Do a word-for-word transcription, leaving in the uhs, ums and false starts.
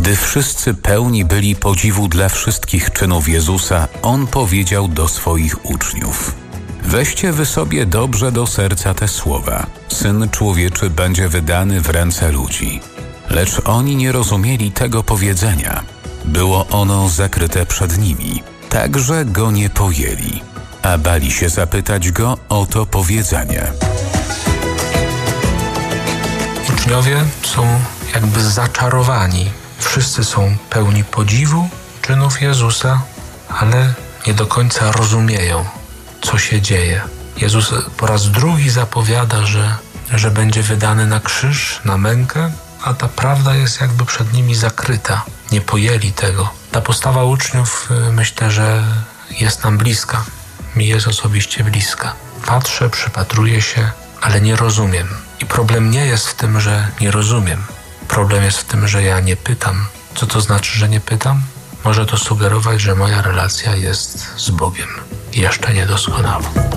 Gdy wszyscy pełni byli podziwu dla wszystkich czynów Jezusa, On powiedział do swoich uczniów: weźcie wy sobie dobrze do serca te słowa. Syn Człowieczy będzie wydany w ręce ludzi. Lecz oni nie rozumieli tego powiedzenia. Było ono zakryte przed nimi, tak że go nie pojęli, a bali się zapytać go o to powiedzenie. Uczniowie są jakby zaczarowani. Wszyscy są pełni podziwu czynów Jezusa, ale nie do końca rozumieją, co się dzieje. Jezus po raz drugi zapowiada, że, że będzie wydany na krzyż, na mękę, a ta prawda jest jakby przed nimi zakryta. Nie pojęli tego. Ta postawa uczniów, myślę, że jest nam bliska. Mi jest osobiście bliska. Patrzę, przypatruję się, ale nie rozumiem. I problem nie jest w tym, że nie rozumiem. Problem jest w tym, że ja nie pytam. Co to znaczy, że nie pytam? Może to sugerować, że moja relacja jest z Bogiem jeszcze niedoskonała.